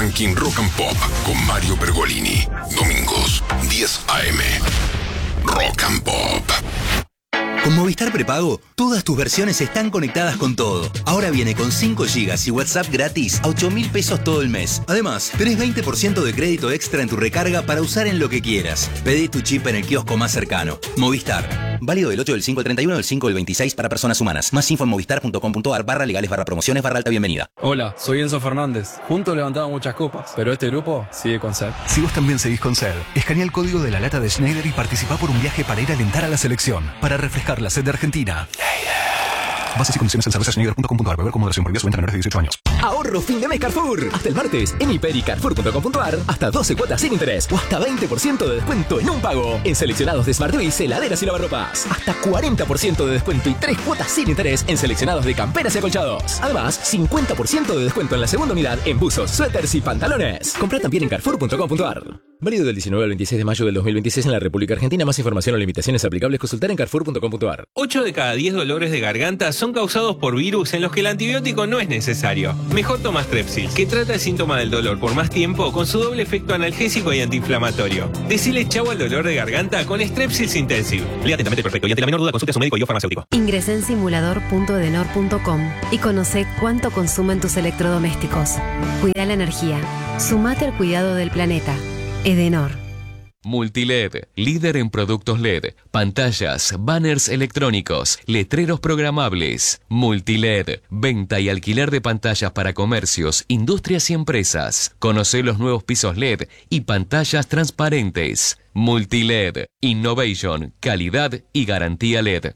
Ranking Rock and Pop con Mario Pergolini. Domingos, 10 a.m. Rock and Pop. Con Movistar Prepago, todas tus versiones están conectadas con todo. Ahora viene con 5 GB y WhatsApp gratis a 8.000 pesos todo el mes. Además, tenés 20% de crédito extra en tu recarga para usar en lo que quieras. Pedí tu chip en el kiosco más cercano. Movistar. Válido del 8 del 5 al 31 del 5 del 26 para personas humanas. Más info en movistar.com.ar/legales/promociones/alta bienvenida. Hola, soy Enzo Fernández. Juntos levantamos muchas copas, pero este grupo sigue con SED. Si vos también seguís con SED, escanea el código de la lata de Schneider y participá por un viaje para ir a alentar a la selección. Para refrescar la sed de Argentina. Bases y condiciones en cervezasschneider.com.ar. Beber con moderación. Prohibida su venta a menores de 18 años. Ahorro fin de mes Carrefour. Hasta el martes en Hiper y Carrefour.com.ar. Hasta 12 cuotas sin interés o hasta 20% de descuento en un pago. En seleccionados de Smart Biz, heladeras y lavarropas. Hasta 40% de descuento y 3 cuotas sin interés en seleccionados de camperas y acolchados. Además, 50% de descuento en la segunda unidad en buzos, suéteres y pantalones. Comprá también en Carrefour.com.ar. Válido del 19 al 26 de mayo del 2026 en la República Argentina. Más información o limitaciones aplicables consultar en Carrefour.com.ar. 8 de cada 10 dolores de garganta son causados por virus en los que el antibiótico no es necesario. Mejor toma Strepsils, que trata el síntoma del dolor por más tiempo con su doble efecto analgésico y antiinflamatorio. Decile chau al dolor de garganta con Strepsils Intensive. Lea atentamente el prospecto y ante la menor duda consulte a su médico y o farmacéutico. Ingresá en simulador.edenor.com y conoce cuánto consumen tus electrodomésticos. Cuida la energía. Sumate al cuidado del planeta. Edenor. Multiled, líder en productos LED, pantallas, banners electrónicos, letreros programables. Multiled, venta y alquiler de pantallas para comercios, industrias y empresas. Conoce los nuevos pisos LED y pantallas transparentes. Multiled, innovation, calidad y garantía LED.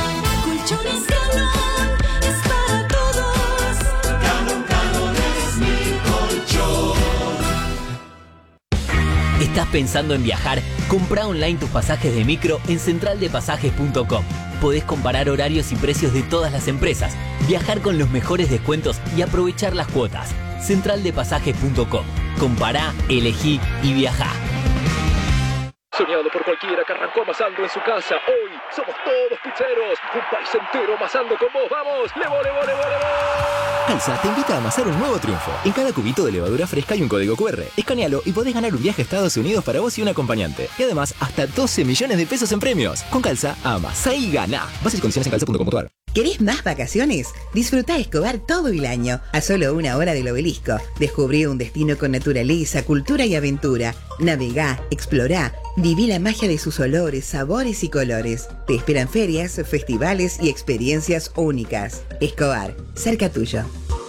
¿Estás pensando en viajar? Comprá online tus pasajes de micro en centraldepasajes.com. Podés comparar horarios y precios de todas las empresas, viajar con los mejores descuentos y aprovechar las cuotas. Centraldepasajes.com. Compará, elegí y viajá. Soñado por cualquiera que arrancó amasando en su casa. Hoy somos todos pizzeros. Un país entero amasando con vos. ¡Vamos! ¡Levo, levo, levo, levo! Calza te invita a amasar un nuevo triunfo. En cada cubito de levadura fresca hay un código QR. Escanealo y podés ganar un viaje a Estados Unidos para vos y un acompañante. Y además, hasta 12 millones de pesos en premios. Con Calza, amasá y gana. Bases y condiciones en calza.com.ar. ¿Querés más vacaciones? Disfrutá Escobar todo el año, a solo 1 hora del Obelisco. Descubrí un destino con naturaleza, cultura y aventura. Navegá, explorá, viví la magia de sus olores, sabores y colores. Te esperan ferias, festivales y experiencias únicas. Escobar, cerca tuyo.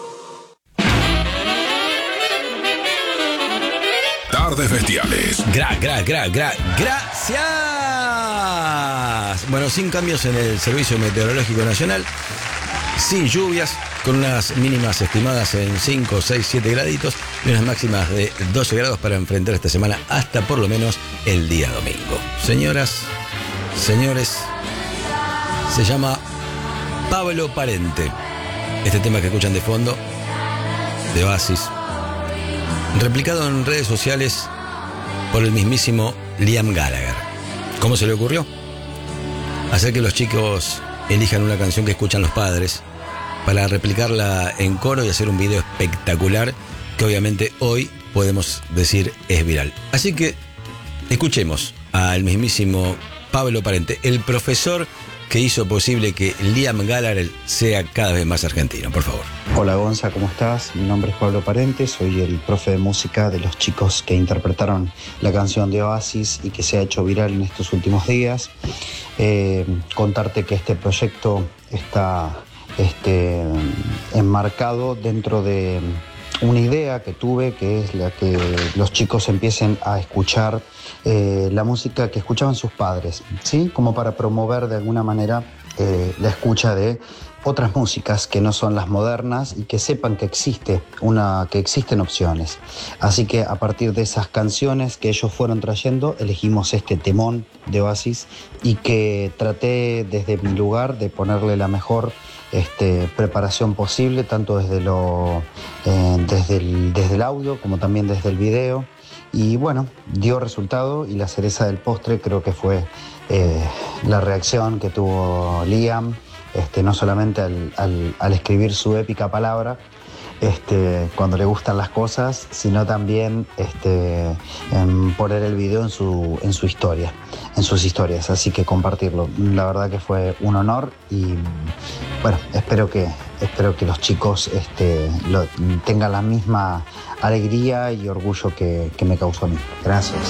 Tardes Bestiales. Gracias. Bueno, sin cambios en el Servicio Meteorológico Nacional, sin lluvias, con unas mínimas estimadas en 5, 6, 7 graditos y unas máximas de 12 grados para enfrentar esta semana hasta por lo menos el día domingo. Señoras, señores, se llama Pablo Parente. Este tema que escuchan de fondo, de Oasis, replicado en redes sociales por el mismísimo Liam Gallagher. ¿Cómo se le ocurrió? Hacer que los chicos elijan una canción que escuchan los padres para replicarla en coro y hacer un video espectacular que obviamente hoy podemos decir es viral. Así que escuchemos al mismísimo Pablo Parente, el profesor que hizo posible que Liam Gallagher sea cada vez más argentino. Por favor. Hola Gonza, ¿cómo estás? Mi nombre es Pablo Parente, soy el profe de música de los chicos que interpretaron la canción de Oasis y que se ha hecho viral en estos últimos días. Contarte que este proyecto está enmarcado dentro de una idea que tuve, que es la que los chicos empiecen a escuchar la música que escuchaban sus padres, ¿sí? Como para promover de alguna manera la escucha de otras músicas que no son las modernas y que sepan que existen opciones. Así que a partir de esas canciones que ellos fueron trayendo, elegimos este temón de Oasis y que traté desde mi lugar de ponerle la mejor preparación posible, tanto desde el audio como también desde el video. Y bueno, dio resultado y la cereza del postre creo que fue la reacción que tuvo Liam, no solamente al escribir su épica palabra, cuando le gustan las cosas, sino también en poner el video en su historia, en sus historias, así que compartirlo. La verdad que fue un honor y bueno, espero que los chicos tengan la misma alegría y orgullo que me causó a mí. Gracias.